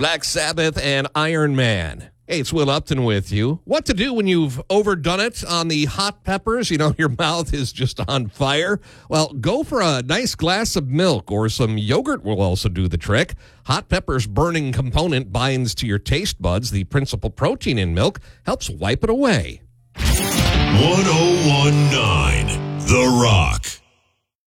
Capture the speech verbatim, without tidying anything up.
Black Sabbath and Iron Man. Hey, it's Will Upton with you. What to do when you've overdone it on the hot peppers? You know, your mouth is just on fire. Well, go for a nice glass of milk, or some yogurt will also do the trick. Hot pepper's burning component binds to your taste buds. The principal protein in milk helps wipe it away. one oh one point nine The Rock.